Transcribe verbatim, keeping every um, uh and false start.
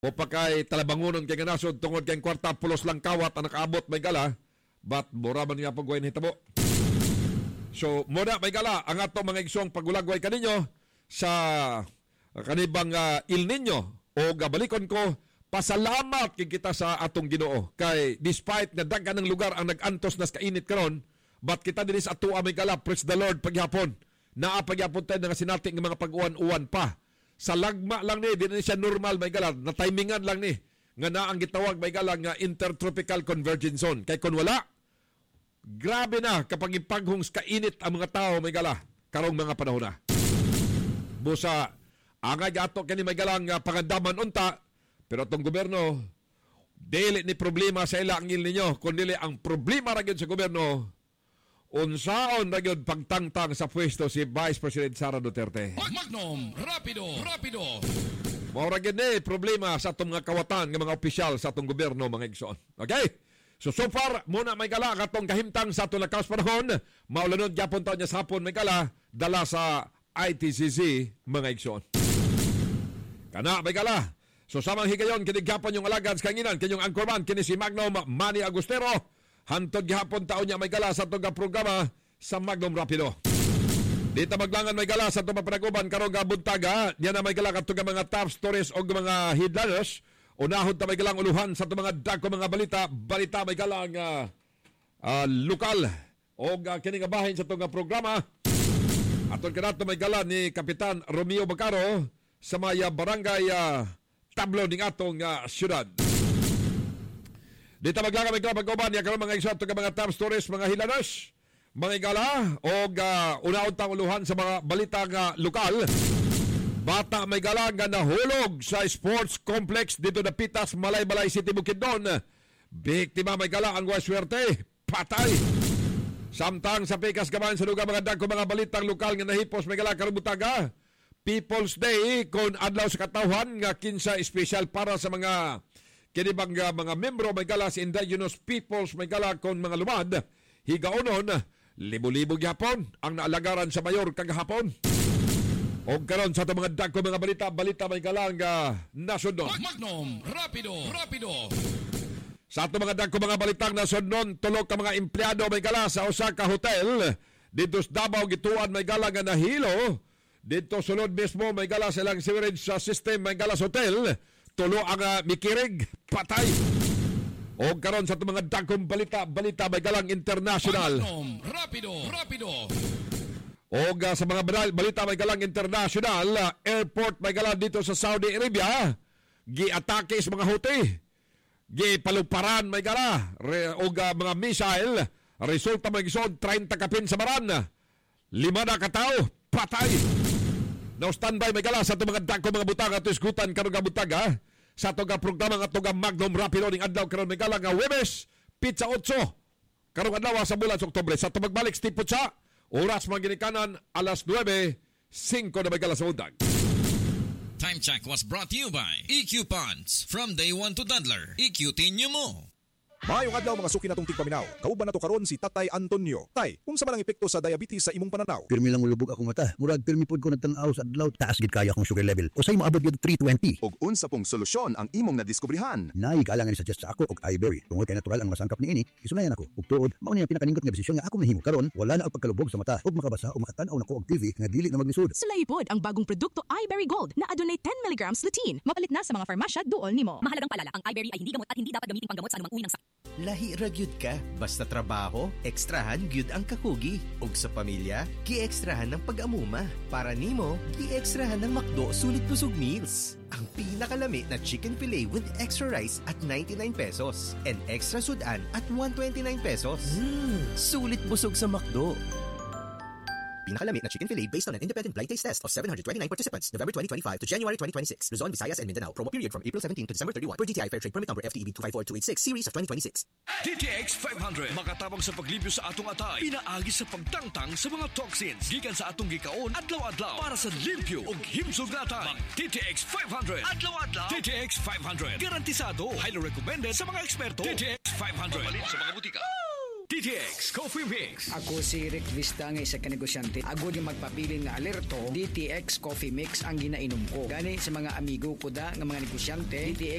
O pa kay talabangunon kay ganasod tungod kay kwarta pulos lang kawat ang nakaabot may gala, but mura man niya pagway hitabo. So, muna may gala ang ato mga igsong pagulagway kaninyo sa kanibang uh, Il Nino o gabalikon ko, pasalamat kay kita sa atong Ginoo kay despite nga daghan ng lugar ang nag-antos nas kainit karon, but kita dinhi sa atua may gala, praise the Lord paghapon. Naa paghapon tayo nga sinati nga mga pag-uwan-uwan pa. Sa lagma lang ni, di na siya normal may gala, na timingan lang ni nga na ang gitawag may gala nga intertropical convergence zone. Kay kun wala, grabe na kapag ipaghungs kainit ang mga tao may gala karong mga panahon na. Busa, angay ato kani may gala nga pangandaman unta, pero itong gobyerno, dili ni problema sa ila ang Il Nino, kundi ang problema ra gyud sa gobyerno, unsaon na gyud pagtangtang sa pwesto si Vice President Sara Duterte. Magnum, rapido, rapido. Mao ra gyud ni problema sa atong mga kawatan nga mga opisyal sa atong gobyerno mga igsoon. Okay? So so far muna may gala katong kahimtang sa atong lakas panahon, maulanod gyapon taon niya sa hapon may gala dala sa I T C C mga igsoon. Kana may gala. So samang higayon kini gyapon yung alagad sa kanginan kanyang anchorman kini si Magnum Manny Agustero. Hantod gihapon taon niya may gala sa itong programa sa Magnum Rapido. Dito maglangan may gala sa itong mapanaguban karong gabuntaga. Yan na may gala katong mga top stories o mga headliners. Unahon ta may galang uluhan sa itong mga dagko mga balita. Balita may galang uh, uh, lokal o uh, kining bahin sa itong programa. Atong kanato may gala ni Kapitan Romeo Bacaro sa maya barangay uh, Tablo ning atong uh, syudad. Dito maglaga may gala pag-uban niya karon mga isot mga top stories, mga hilanos, mga igala o uh, unaon tang uluhan sa mga balita nga lokal. Bata may gala nga nahulog sa sports complex dito na Pitas, Malay-Balay City, Bukidnon. Biktima may gala ang waswerte, patay. Samtang sa Pikas gaman sa lugar mga dagko mga balitang lokal nga nahipos may gala karong butaga. People's Day kon adlaw sa katawhan nga kinsa special para sa mga kinibang uh, mga membro may gala sa indigenous peoples may gala kon mga lumad. Higaonon, libo-libo gyapon ang naalagaran sa mayor kagahapon. O karon sa ito mga dagko mga balita, balita may gala nga uh, nasundon. Magnum, rapido, rapido. Sa ito mga dagko mga balitang nasundon, tulog ka mga empleyado may gala sa Osaka Hotel. Dito sa Davao gituan may gala nga nahilo. Dito sulod mismo may gala silang sewerage sa system may gala sa hotel. Tulo ang uh, mikirig, patay. O karon sa itong mga dagkong balita, balita may galang international. Magnum, rapido, rapido. O uh, sa mga balita may galang international, uh, airport may galang dito sa Saudi Arabia, gi-atake sa mga Houthi, gi-paluparan may gala, re, o uh, mga missile, resulta may gisod, thirty kapin sa maran, lima na katao, patay. Now standby may gala sa itong mga dagko mga butang at isgutan karong butaga sa itong programa nga itong Magnum Rapido ning adlaw karon may gala nga Webes Pizza eight karong adlaw sa bulan sa Oktubre. Sa itong magbalik Steve Putsa, oras mga ginikanan alas nine, five na may gala sa buntag. Time check was brought to you by E Q Ponds. From day one to Daddler, E Q tinyo mo. Maayong adlaw mga suki natong tigpaminaw. Kauban nato karon si Tatay Antonio. Tay, unsa man ang epekto sa diabetes sa imong pananaw? Pirmi lang ulubog akong mata. Murag pirmi pod ko nagtan-aw sa adlaw, taas gid kaya akong sugar level. Usay moabot gyud three twenty. Og unsa pong solusyon ang imong nadiskubrihan? Nay kalangan ni suggest sa ako og iBerry. Tungod kay natural ang masangkap niini, isunayan ako. Ug tuod, mao ni ang pinakaningkot nga desisyon nga ako mahimo karon, wala na og pagkalubog sa mata ug makabasa o makatan-aw nako og T V nga dili na maglisod. Sulay pod ang bagong produkto iBerry Gold na adunay ten milligrams lutein. Mapalit na sa mga farmasya duol nimo. Mahalagang paalala, ang iBerry ay hindi gamot at hindi dapat gamitin panggamot sa anumang uri ng sakit. Lahi ra gyud ka, basta trabaho, ekstrahan gyud ang kakugi. Ug sa pamilya, gi-ekstrahan ng pag-amuma. Para nimo, gi-ekstrahan ng McDo sulit busog meals. Ang pinakalami na chicken fillet with extra rice at ninety-nine pesos and extra sudan at one twenty-nine pesos. Mm, sulit busog sa McDo. Pinakalami na chicken fillet based on an independent blind taste test of seven hundred twenty-nine participants, November twenty twenty-five to January twenty twenty-six. Luzon, Visayas, and Mindanao. Promo period from April seventeenth to December thirty-first. Per D T I Fair Trade Permit Number F T E B two five four two eight six, Series of twenty twenty-six. D T X five hundred, makatabang sa paglibyo sa atong atay. Pinaagi sa pagtangtang sa mga toxins. Gikan sa atong gikaon, adlaw-adlaw. Para sa limpyo ug himsog natay. D T X five hundred. Adlaw-adlaw. D T X five hundred. Garantisado. Highly recommended sa mga eksperto. D T X five hundred. Mabalin sa mga butika. D T X Coffee Mix. Ako si Rick Vista nga isa ka negosyante. Ako di magpabilin nga alerto, D T X Coffee Mix ang ginainom ko. Gani sa mga amigo ko da nga mga negosyante, D T